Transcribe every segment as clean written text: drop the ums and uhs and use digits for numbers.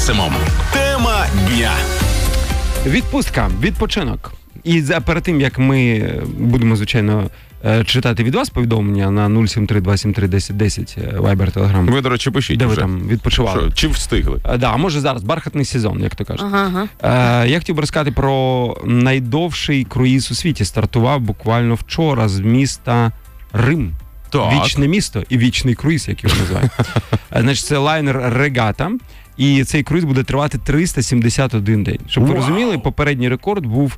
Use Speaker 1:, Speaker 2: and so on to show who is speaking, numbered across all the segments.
Speaker 1: Максимом. Тема дня.
Speaker 2: Відпустка, відпочинок. І перед тим, як ми будемо, звичайно, читати від вас повідомлення на 073-273-1010 Viber, Telegram.
Speaker 3: Ви, до речі, пишіть.
Speaker 2: Де
Speaker 3: вже.
Speaker 2: ви там відпочивали?
Speaker 3: Що, чи встигли?
Speaker 2: А може зараз бархатний сезон, як то кажуть.
Speaker 4: Ага.
Speaker 2: Я хотів би розказати про найдовший круїз у світі. Стартував буквально вчора з міста Рим.
Speaker 3: Так.
Speaker 2: Вічне місто і вічний круїз, як його називають. Значить, це лайнер «Регата». І цей круїз буде тривати 371 день. Щоб ви розуміли, попередній рекорд був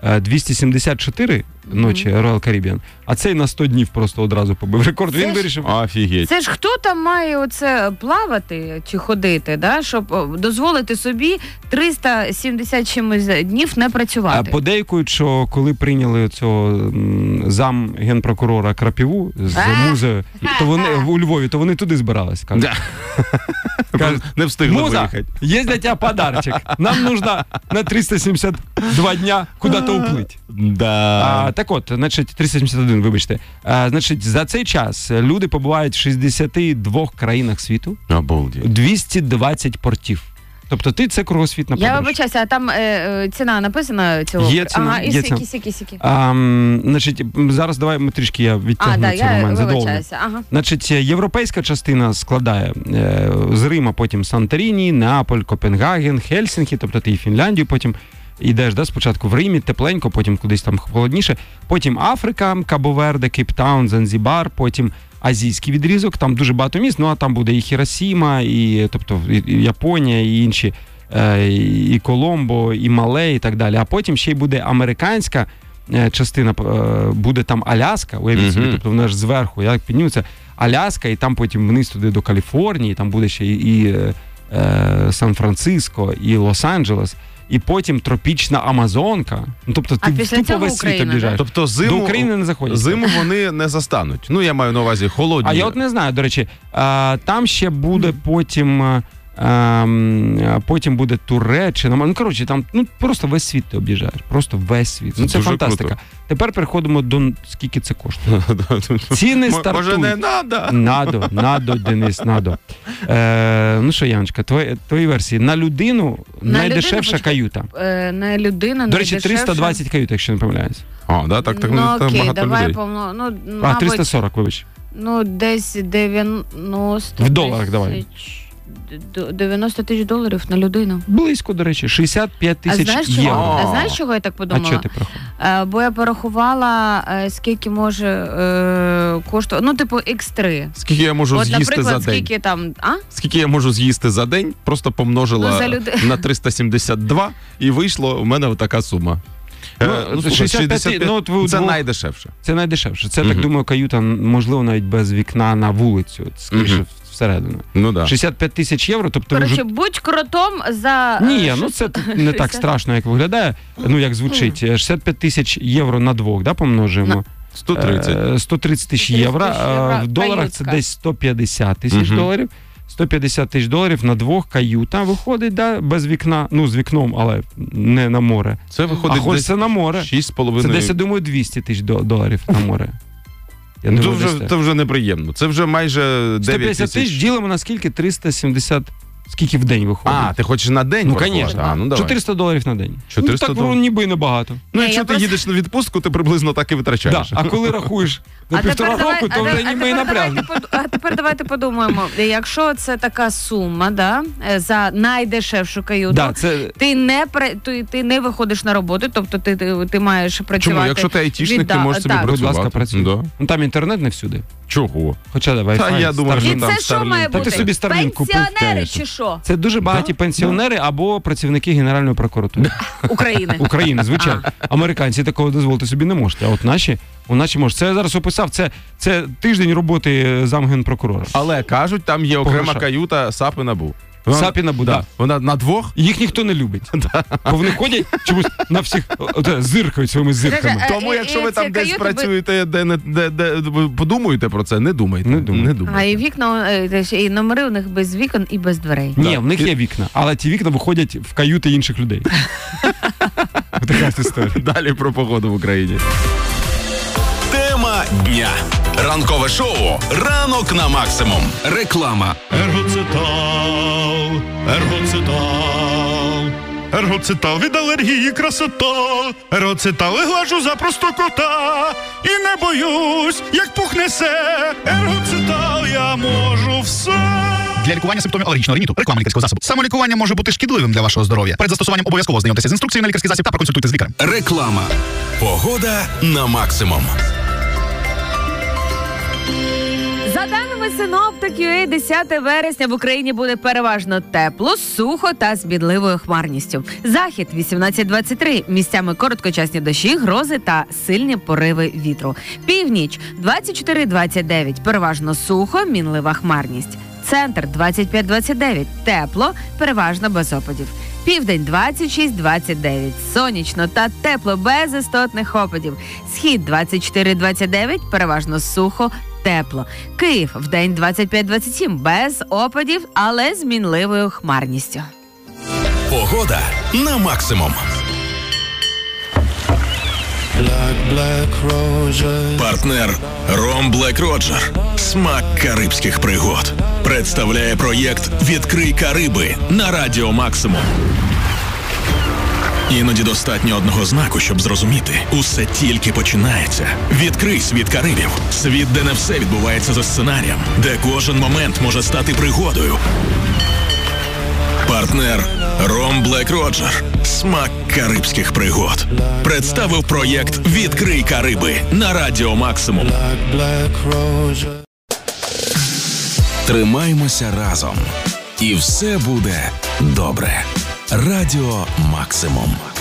Speaker 2: 274 ночі Royal Caribbean, а цей на 100 днів просто одразу побив рекорд. Він вирішив...
Speaker 3: Офігеть.
Speaker 4: Це ж хто там має оце плавати чи ходити, да, щоб дозволити собі 370 чимось днів не працювати?
Speaker 2: Подейкують, що коли прийняли цього зам генпрокурора Крапіву з музею, то вони у Львові, то вони туди збирались. Кажуть,
Speaker 3: не встигли
Speaker 2: Муза,
Speaker 3: виїхати.
Speaker 2: є для тебе подарочок. Нам нужно на 372 дня куди-то уплить.
Speaker 3: Да.
Speaker 2: Так от, значить, 371, вибачте. Значить, за цей час люди побувають в 62 країнах світу.
Speaker 3: Обалдеть.
Speaker 2: 220 портів. Тобто це кругосвітна подорож.
Speaker 4: Я вибачаюся, а там ціна написана цього?
Speaker 2: Є ціна,
Speaker 4: ага,
Speaker 2: є ціна.
Speaker 4: сіки.
Speaker 2: Значить, зараз давай ми трішки я відтягну цей момент.
Speaker 4: Я вибачаюся. Ага.
Speaker 2: Значить, європейська частина складає з Рима, потім Санторіні, Неаполь, Копенгаген, Хельсінкі, тобто ти і Фінляндію потім йдеш, да, спочатку в Римі, тепленько, потім кудись там холодніше, потім Африка, Кабо-Верде, Кейптаун, Занзібар, потім азійський відрізок, там дуже багато міст, ну а там буде і Хіросіма, і, тобто, і Японія, і інші, і Коломбо, і Мале, і так далі. А потім ще й буде американська частина, буде там Аляска, уявіть собі, тобто вона ж зверху, як піднімуться, Аляска, і там потім вниз туди до Каліфорнії, там буде ще і Сан-Франциско, і Лос-Анджелес, і потім тропічна Амазонка. Ну, тобто ти тупо весь світ об'їжджаєш.
Speaker 3: Тобто
Speaker 2: до України не заходять.
Speaker 3: Зиму вони не застануть. Ну, я маю на увазі холодні.
Speaker 2: А я от не знаю, до речі, там ще буде потім буде Туреччина. Ну, коротше, там просто весь світ ти об'їжджаєш. Просто весь світ. Ну, це фантастика. Круто. Тепер переходимо до скільки це коштує. Ціни стартують.
Speaker 3: Може, не надо?
Speaker 2: Надо, Денис, надо. Ну що, Яночка, твої версії. На людину найдешевша каюта.
Speaker 4: На людину
Speaker 2: до речі, 320 кают, якщо не помиляюсь.
Speaker 3: Так
Speaker 4: багато людей.
Speaker 3: Давай,
Speaker 2: 340, вибач.
Speaker 4: Ну, десь 90...
Speaker 2: В доларах давай.
Speaker 4: 90 тисяч доларів на людину.
Speaker 2: Близько, до речі, 65 тисяч євро.
Speaker 4: А знаєш, чого я так подумала?
Speaker 2: А чого ти порахувала?
Speaker 4: Бо я порахувала, скільки може коштувати, типу, X3.
Speaker 3: Скільки я можу з'їсти за день?
Speaker 4: Скільки там,
Speaker 3: Скільки я можу з'їсти за день, просто помножила на 372, і вийшло у мене така сума. 65, це найдешевше.
Speaker 2: Це найдешевше. Це, так думаю, каюта, можливо, навіть без вікна на вулицю, скоріше всередину.
Speaker 3: Ну, да.
Speaker 2: 65 тисяч євро, тобто...
Speaker 4: Коротше, будь кротом за...
Speaker 2: Ні, це не так страшно, як виглядає, як звучить. 65 тисяч євро на двох, да, помножуємо? 130 тисяч євро. В доларах це десь 150 тисяч доларів. 150 тисяч доларів на двох, каюта виходить, да, без вікна, з вікном, але не на море.
Speaker 3: Це виходить десь
Speaker 2: це на море.
Speaker 3: 6,5.
Speaker 2: Це десь, я думаю, 200 тисяч доларів на море.
Speaker 3: Це вже неприємно. Це вже майже 9 тисяч.
Speaker 2: 150 тисяч ділимо на скільки? 370. Скільки в день виходить?
Speaker 3: Ти хочеш на день?
Speaker 2: Ну, звісно. 400 доларів на день.
Speaker 3: 400
Speaker 2: так ніби і небагато.
Speaker 3: Якщо ти їдеш на відпустку, ти приблизно так і витрачаєш.
Speaker 2: А коли рахуєш на 1,5 року, то вже ніби і на пляжі.
Speaker 4: А тепер давайте подумаємо, якщо це така сума, да, за найдешевшу каюту, ти не виходиш на роботу, тобто ти маєш працювати.
Speaker 3: Чому? Якщо ти айтішник, ти можеш собі працювати.
Speaker 2: Будь ласка, працюй. Там інтернет не всюди.
Speaker 3: Чого?
Speaker 2: Хоча давай.
Speaker 3: Я думаю, що там
Speaker 4: Starlink. І це що має бути?
Speaker 2: Ти собі Starlink купив.
Speaker 4: Пенсіонери чи що?
Speaker 2: Це дуже багаті пенсіонери або працівники Генеральної прокуратури. України, звичайно. Американці такого дозволити собі не можуть, а от наші можуть. Це я зараз описав, це тиждень роботи замгенпрокурора.
Speaker 3: Але кажуть, там є окрема каюта САП і НАБУ.
Speaker 2: САП і НАБУ, так.
Speaker 3: Вона на двох?
Speaker 2: Їх ніхто не любить. Бо вони ходять чомусь на всіх, зиркають своїми зирками.
Speaker 3: Тому якщо ви там десь працюєте, де подумаєте про це, не думайте.
Speaker 4: А і вікна, і номери у них без вікон і без дверей.
Speaker 2: Ні, в них є вікна, але ті вікна виходять в каюти інших людей. Така історія.
Speaker 3: Далі про погоду в Україні.
Speaker 1: Тема Тема дня. Ранкове шоу «Ранок на максимум». Реклама.
Speaker 5: Ергоцитал, ергоцитал. Ергоцитал від алергії красота. Ергоцитал глажу за простокота. І не боюсь, як пух несе. Ергоцитал я можу все.
Speaker 6: Для лікування симптомів алергічного риніту реклама лікарського засобу. Самолікування може бути шкідливим для вашого здоров'я. Перед застосуванням обов'язково знайомтеся з інструкцією на лікарський засіб та проконсультуйте з лікарем.
Speaker 1: Реклама. Погода на максимум.
Speaker 4: За даними синоптиків, 10 вересня в Україні буде переважно тепло, сухо та з мінливою хмарністю. Захід 18-23, місцями короткочасні дощі, грози та сильні пориви вітру. Північ 24-29, переважно сухо, мінлива хмарність. Центр 25-29, тепло, переважно без опадів. Південь 26-29, сонячно та тепло без істотних опадів. Схід 24-29, переважно сухо, тепло. Київ вдень 25-27, без опадів, але з мінливою хмарністю.
Speaker 1: Погода на максимум. Партнер Ром Блек Роджер. Смак карибських пригод. Представляє проєкт «Відкрий Кариби» на Радіо Максимум. Іноді достатньо одного знаку, щоб зрозуміти. Усе тільки починається. Відкрий світ Карибів. Світ, де не все відбувається за сценарієм. Де кожен момент може стати пригодою. Партнер Ром Блек Роджер. Смак карибських пригод. Представив проєкт «Відкрий Кариби» на Радіо Максимум. Тримаймося разом. І все буде добре. Радіо Максимум.